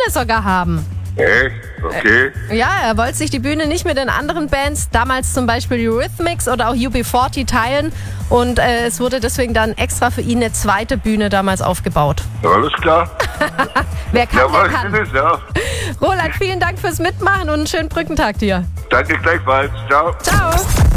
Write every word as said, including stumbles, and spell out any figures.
sogar haben. Echt? Okay. Äh, ja, er wollte sich die Bühne nicht mit den anderen Bands, damals zum Beispiel die Eurythmics oder auch U B vierzig, teilen. Und äh, es wurde deswegen dann extra für ihn eine zweite Bühne damals aufgebaut. Alles klar. Wer kann, Ja, der was kann. ist es, ja. Roland, vielen Dank fürs Mitmachen und einen schönen Brückentag dir. Danke gleichfalls. Ciao. Ciao.